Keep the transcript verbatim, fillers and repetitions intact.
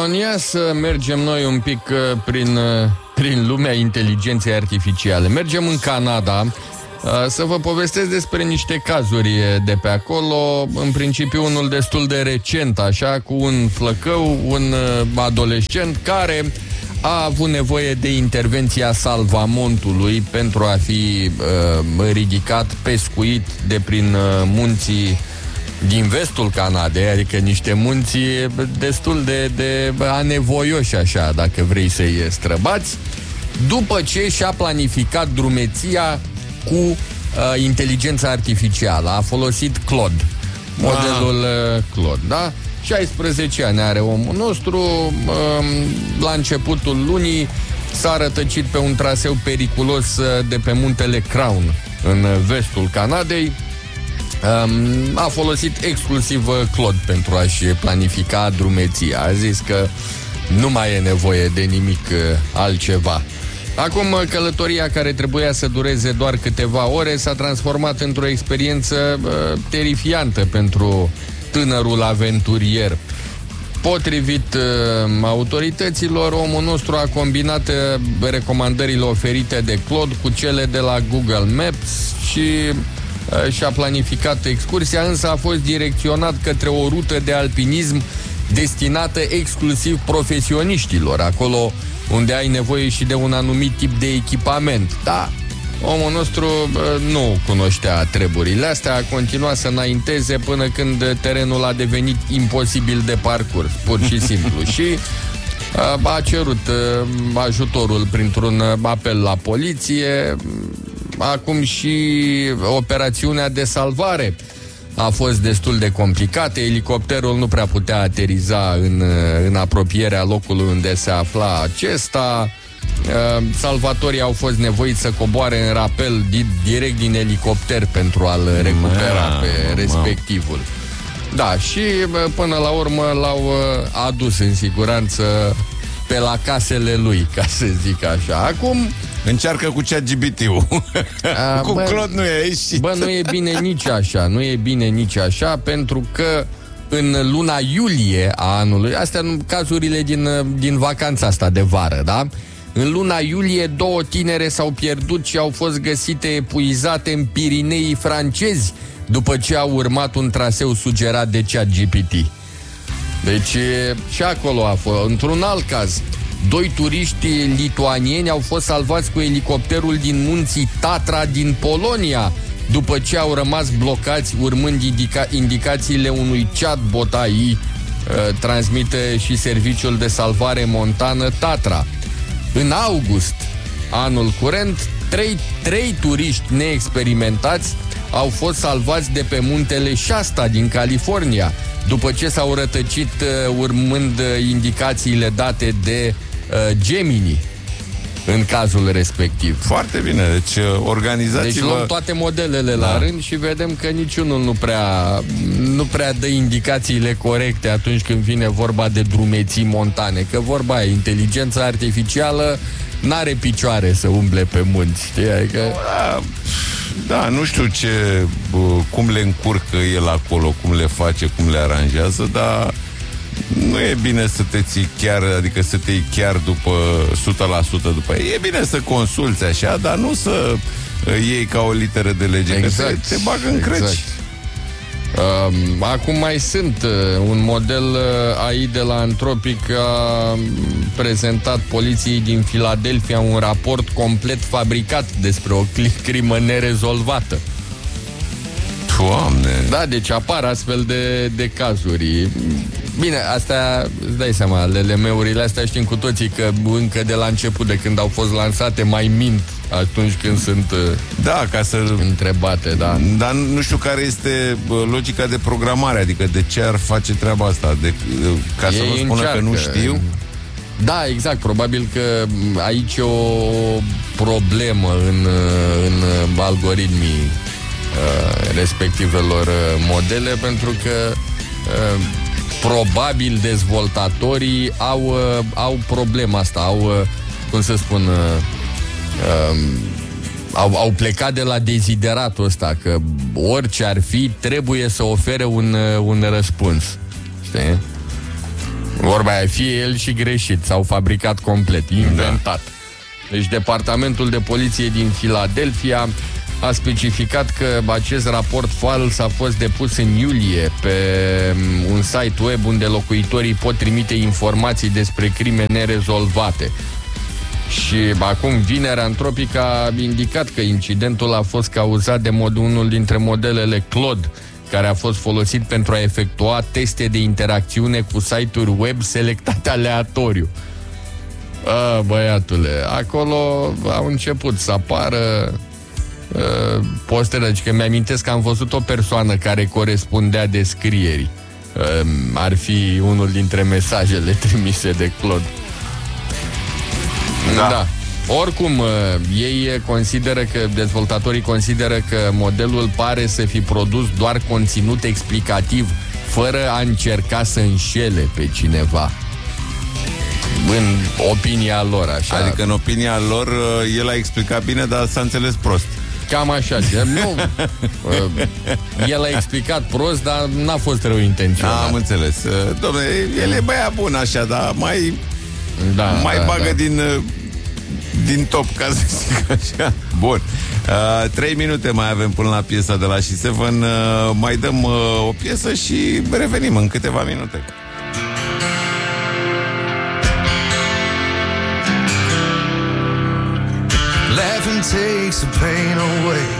Bun, ia să mergem noi un pic uh, prin, uh, prin lumea inteligenței artificiale. Mergem în Canada uh, să vă povestesc despre niște cazuri de pe acolo. În principiu unul destul de recent, așa, cu un flăcău, un uh, adolescent care a avut nevoie de intervenția salvamontului pentru a fi uh, ridicat, pescuit de prin uh, munții din vestul Canadei, adică niște munți destul de, de anevoioși, așa, dacă vrei să-i străbați, după ce și-a planificat drumeția cu uh, inteligența artificială. A folosit Claude, modelul uh, Claude, da? șaisprezece ani are omul nostru. uh, La începutul lunii s-a rătăcit pe un traseu periculos uh, de pe muntele Crown, în vestul Canadei. A folosit exclusiv Claude pentru a-și planifica drumeția. A zis că nu mai e nevoie de nimic altceva. Acum, călătoria care trebuia să dureze doar câteva ore s-a transformat într-o experiență uh, terifiantă pentru tânărul aventurier. Potrivit uh, autorităților, omul nostru a combinat uh, recomandările oferite de Claude cu cele de la Google Maps și și-a planificat excursia, însă a fost direcționat către o rută de alpinism destinată exclusiv profesioniștilor, acolo unde ai nevoie și de un anumit tip de echipament. Da, omul nostru nu cunoștea treburile astea, a continuat să înainteze până când terenul a devenit imposibil de parcurs, pur și simplu. Și a cerut ajutorul printr-un apel la poliție. Acum și operațiunea de salvare a fost destul de complicată. Elicopterul nu prea putea ateriza în, în apropierea locului unde se afla acesta. Salvatorii au fost nevoiți să coboare în rapel direct din elicopter pentru a-l recupera pe respectivul. Da, și până la urmă l-au adus în siguranță pe la casele lui, ca să zic așa. Acum încearcă cu ChatGPT-ul. Cu bă, Claude nu e ieșit. Bă, nu e bine nici așa. Nu e bine nici așa, pentru că în luna iulie a anului, astea sunt cazurile din, din vacanța asta de vară, da? În luna iulie, două tinere s-au pierdut și au fost găsite epuizate în Pirineii francezi, după ce au urmat un traseu sugerat de ChatGPT. Deci și acolo a fost. Într-un alt caz, doi turiști lituanieni au fost salvați cu elicopterul din munții Tatra din Polonia, după ce au rămas blocați urmând indica- indicațiile unui chatbot A I, uh, transmite și serviciul de salvare montană Tatra. În august, anul curent, trei, trei turiști neexperimentați au fost salvați de pe muntele Shasta din California, după ce s-au rătăcit uh, urmând uh, indicațiile date de uh, Gemini în cazul respectiv. Foarte bine, deci organizați-vă... Deci luăm toate modelele da. la rând și vedem că niciunul nu prea, nu prea dă indicațiile corecte atunci când vine vorba de drumeții montane. Că vorba aia, inteligența artificială n-are picioare să umble pe munți, știi? Adică... Da, da, nu știu ce, cum le încurcă el acolo, cum le face, cum le aranjează, dar nu e bine să te ții chiar, adică să te iei chiar după o sută la sută după ei. E bine să consulți așa, dar nu să iei ca o literă de lege, exact, că te, te bagă în exact. crăci. Uh, acum mai sunt uh, un model uh, A I de la Anthropic a prezentat poliției din Philadelphia un raport complet fabricat despre o crimă nerezolvată. Doamne! Da, deci apar astfel de, de cazuri. Bine, astea, îți dai seama, L L M-urile astea știm cu toții că încă de la început, de când au fost lansate, mai mint atunci când sunt da, ca să întrebate, da. Dar nu știu care este logica de programare, adică de ce ar face treaba asta, de, ca să vă spună că nu știu. Da, exact, probabil că aici e o problemă în, în algoritmii uh, respectivelor modele, uh, pentru că uh, probabil dezvoltatorii au, uh, au problema asta, au, uh, cum să spun, uh, uh, au, au plecat de la dezideratul ăsta, că orice ar fi, trebuie să ofere un, uh, un răspuns. Știi? Vorba aia, fie el și greșit, s-au fabricat complet, inventat. Da. Deci Departamentul de Poliție din Philadelphia a specificat că acest raport fals a fost depus în iulie pe un site web unde locuitorii pot trimite informații despre crime nerezolvate. Și acum vinerea Anthropic a indicat că incidentul a fost cauzat de mod, unul dintre modelele Claude, care a fost folosit pentru a efectua teste de interacțiune cu site-uri web selectate aleatoriu. A, băiatule, acolo au început să apară uh, postele, deci că mi-amintesc că am văzut o persoană care corespundea descrierii. Uh, ar fi unul dintre mesajele trimise de Claude. Da. da. Oricum, ei consideră că, dezvoltatorii consideră că modelul pare să fi produs doar conținut explicativ, fără a încerca să înșele pe cineva. În opinia lor, așa. Adică în opinia lor, el a explicat bine, dar s-a înțeles prost. Cam așa. Nu, el a explicat prost, dar n-a fost rău intenționat. Am înțeles. Dom'le, el e băiat bun așa, dar mai, da, mai da, bagă da. din... din top, ca să zic așa. Bun. Uh, trei minute mai avem până la piesa de la She Seven. Uh, mai dăm uh, o piesă și revenim în câteva minute. Laughing takes the pain away.